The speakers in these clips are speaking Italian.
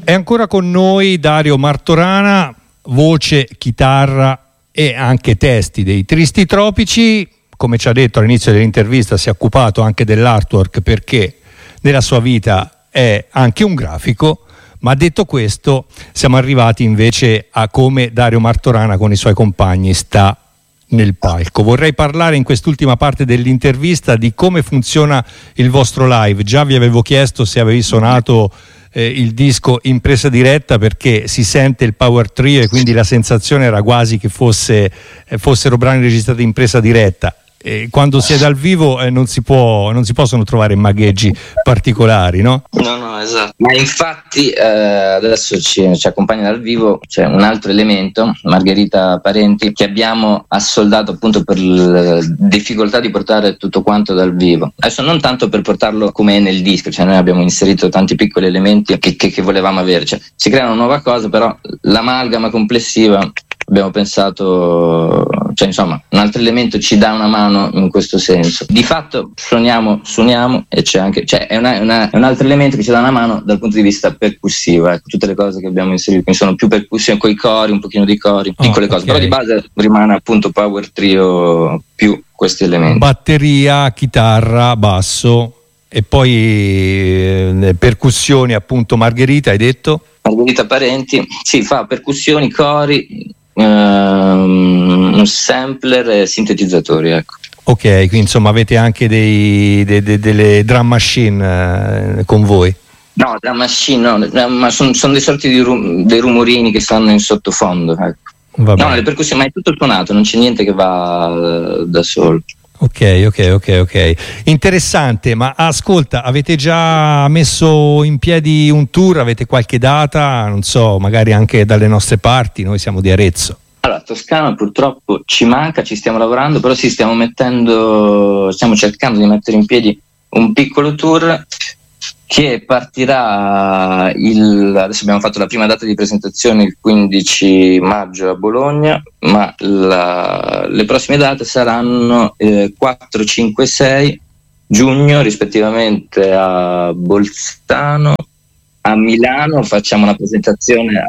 È ancora con noi Dario Martorana, voce, chitarra e anche testi dei Tristi Tropici. Come ci ha detto all'inizio dell'intervista, si è occupato anche dell'artwork perché nella sua vita è anche un grafico. Ma detto questo, siamo arrivati invece a come Dario Martorana con i suoi compagni sta nel palco. Vorrei parlare in quest'ultima parte dell'intervista di come funziona il vostro live. Già vi avevo chiesto se avevi suonato il disco in presa diretta, perché si sente il power trio e quindi la sensazione era quasi che fossero brani registrati in presa diretta. Quando si è dal vivo non si possono trovare magheggi particolari, no? No, esatto. Ma infatti adesso ci accompagna dal vivo, c'è un altro elemento, Margherita Parenti, che abbiamo assoldato appunto per la difficoltà di portare tutto quanto dal vivo. Adesso non tanto per portarlo come è nel disco, cioè noi abbiamo inserito tanti piccoli elementi che volevamo avere, cioè si crea una nuova cosa, però l'amalgama complessiva abbiamo pensato, cioè insomma un altro elemento ci dà una mano in questo senso. Di fatto suoniamo e c'è anche, cioè è un altro elemento che ci dà una mano dal punto di vista percussivo, ecco, tutte le cose che abbiamo inserito, quindi sono più percussioni coi cori, un pochino di cori, piccole cose, però di base rimane appunto power trio più questi elementi. Batteria, chitarra, basso e poi percussioni, appunto. Margherita, hai detto? Margherita Parenti, sì, fa percussioni, cori, un sampler e sintetizzatori, ecco. Ok, quindi insomma avete anche delle drum machine con voi? No, drum machine no, ma sono dei sorti dei rumorini che stanno in sottofondo, ecco. No, le percussioni, ma è tutto suonato, non c'è niente che va da solo. Ok. Interessante, ma ascolta, avete già messo in piedi un tour? Avete qualche data? Non so, magari anche dalle nostre parti, noi siamo di Arezzo. Allora, Toscana purtroppo ci manca, ci stiamo lavorando, però stiamo cercando di mettere in piedi un piccolo tour che partirà adesso abbiamo fatto la prima data di presentazione il 15 maggio a Bologna, ma le prossime date saranno 4, 5 e 6 giugno rispettivamente a Bolzano, a Milano facciamo una presentazione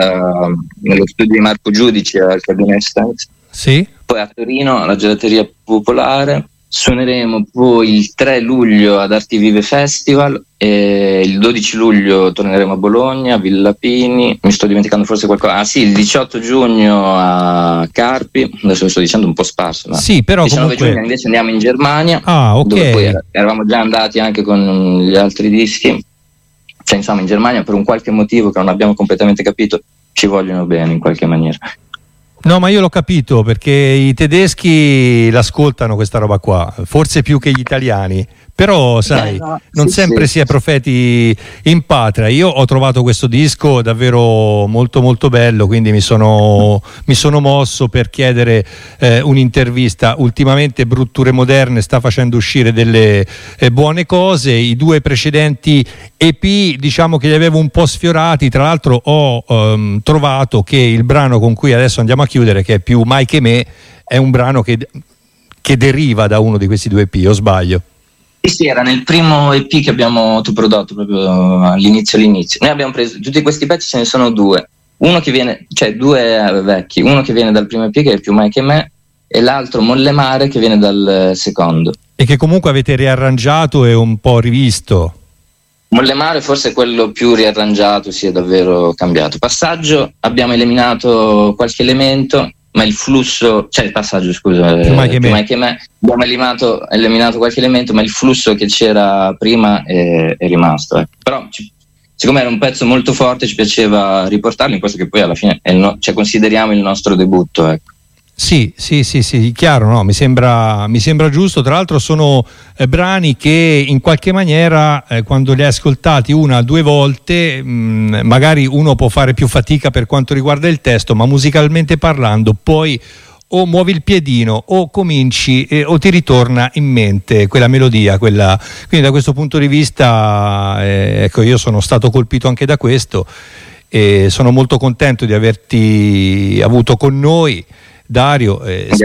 nello studio di Marco Giudici al Cabina Stanza, sì. Poi a Torino alla Gelateria Popolare. Suoneremo poi il 3 luglio ad Arti Vive Festival e il 12 luglio torneremo a Bologna, Villa Pini, mi sto dimenticando forse qualcosa, il 18 giugno a Carpi, adesso lo sto dicendo un po' sparso, ma sì, però il 19 comunque... giugno invece andiamo in Germania, dove poi eravamo già andati anche con gli altri dischi, cioè insomma in Germania per un qualche motivo che non abbiamo completamente capito ci vogliono bene in qualche maniera. No, ma io l'ho capito, perché i tedeschi l'ascoltano questa roba qua, forse più che gli italiani, però sai, non sempre si è profeti in patria. Io ho trovato questo disco davvero molto molto bello, quindi mi sono mosso per chiedere un'intervista. Ultimamente Brutture Moderne sta facendo uscire delle buone cose, i due precedenti EP diciamo che li avevo un po' sfiorati, tra l'altro ho trovato che il brano con cui adesso andiamo a chiudere, che è Più mai che me, è un brano che deriva da uno di questi due EP, o sbaglio? Sì, era nel primo EP che abbiamo autoprodotto proprio all'inizio. Noi abbiamo preso tutti questi pezzi, ce ne sono due, uno che viene, cioè due vecchi, uno che viene dal primo EP che è Più mai che me e l'altro Molle Mare che viene dal secondo. E che comunque avete riarrangiato e un po' rivisto. Molle Mare forse è quello più riarrangiato, si è davvero cambiato. Passaggio abbiamo eliminato qualche elemento, ma il flusso, cioè il passaggio scusa, più mai che me, abbiamo eliminato qualche elemento, ma il flusso che c'era prima è rimasto. Però siccome era un pezzo molto forte ci piaceva riportarlo, in questo che poi alla fine cioè consideriamo il nostro debutto, ecco. Sì, chiaro, no? Mi sembra giusto. Tra l'altro sono brani che in qualche maniera quando li hai ascoltati una o due volte magari uno può fare più fatica per quanto riguarda il testo, ma musicalmente parlando poi o muovi il piedino o cominci o ti ritorna in mente quella melodia, quindi da questo punto di vista ecco, io sono stato colpito anche da questo e sono molto contento di averti avuto con noi. Dario,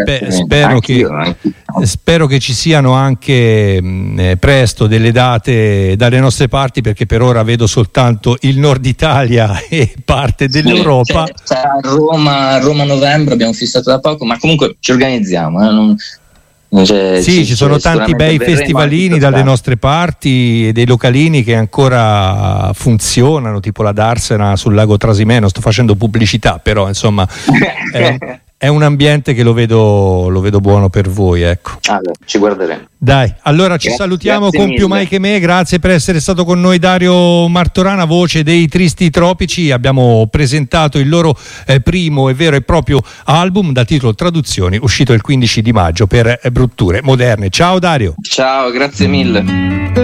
spero che ci siano anche presto delle date dalle nostre parti, perché per ora vedo soltanto il nord Italia e parte dell'Europa. C'è Roma novembre, abbiamo fissato da poco, ma comunque ci organizziamo, ci sono tanti bei festivalini dalle nostre parti e dei localini che ancora funzionano, tipo la Darsena sul lago Trasimeno. Sto facendo pubblicità, però insomma è un ambiente che lo vedo buono per voi, ecco. Allora, ci guarderemo. Dai, allora ci salutiamo con più mai che me. Grazie per essere stato con noi, Dario Martorana, voce dei Tristi Tropici. Abbiamo presentato il loro primo e vero e proprio album dal titolo Traduzioni, uscito il 15 di maggio per Brutture Moderne. Ciao Dario. Ciao, grazie mille.